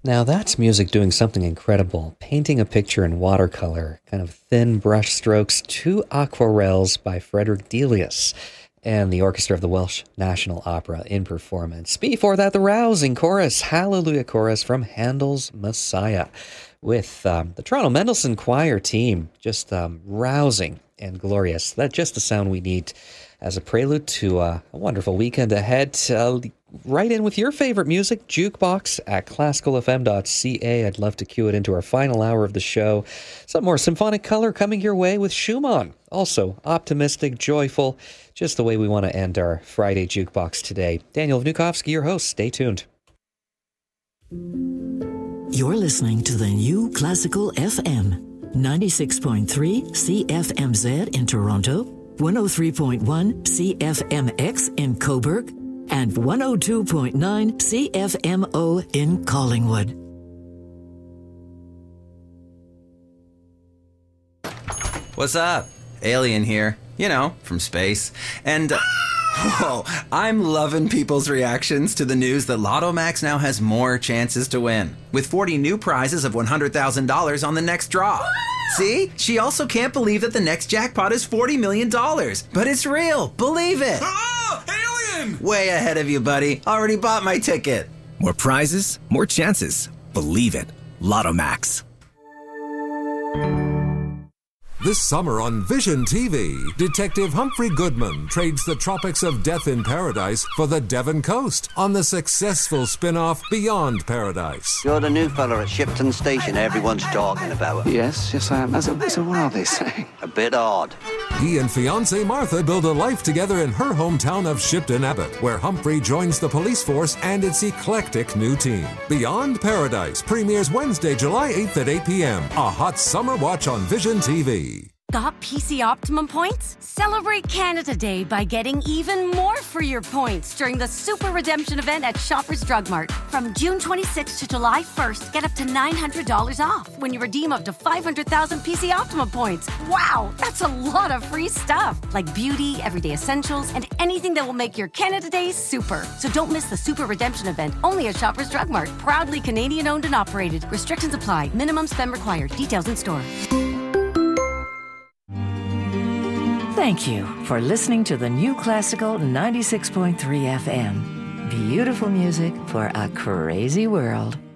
Now that's music doing something incredible, painting a picture in watercolor, kind of thin brush strokes, two aquarelles by Frederick Delius, and the orchestra of the Welsh National Opera in performance. Before that, the rousing chorus, Hallelujah Chorus from Handel's Messiah, with the Toronto Mendelssohn Choir team, just rousing and glorious. That's just the sound we need as a prelude to a wonderful weekend ahead. Write in with your favorite music, jukebox at classicalfm.ca. I'd love to cue it into our final hour of the show. Some more symphonic color coming your way with Schumann. Also optimistic, joyful, just the way we want to end our Friday jukebox today. Daniel Vnukovsky, your host. Stay tuned. You're listening to the new Classical FM, 96.3 CFMZ in Toronto, 103.1 CFMX in Cobourg, and 102.9 CFMO in Collingwood. What's up? Alien here. You know, from space. And, whoa, I'm loving people's reactions to the news that Lotto Max now has more chances to win, with 40 new prizes of $100,000 on the next draw. See? She also can't believe that the next jackpot is $40 million. But it's real. Believe it. Oh, alien! Way ahead of you, buddy. Already bought my ticket. More prizes, more chances. Believe it. Lotto Max. This summer on Vision TV, Detective Humphrey Goodman trades the tropics of death in paradise for the Devon coast on the successful spin-off Beyond Paradise. You're the new fella at Shipton Station everyone's talking about. Yes, I am. So what are they saying? A bit odd. He and fiancée Martha build a life together in her hometown of Shipton Abbott, where Humphrey joins the police force and its eclectic new team. Beyond Paradise premieres Wednesday, July 8th at 8 p.m. A hot summer watch on Vision TV. Got PC Optimum points? Celebrate Canada Day by getting even more for your points during the Super Redemption event at Shoppers Drug Mart. From June 26th to July 1st, get up to $900 off when you redeem up to 500,000 PC Optimum points. Wow, that's a lot of free stuff, like beauty, everyday essentials, and anything that will make your Canada Day super. So don't miss the Super Redemption event, only at Shoppers Drug Mart. Proudly Canadian owned and operated. Restrictions apply. Minimum spend required. Details in store. Thank you for listening to the new Classical 96.3 FM. Beautiful music for a crazy world.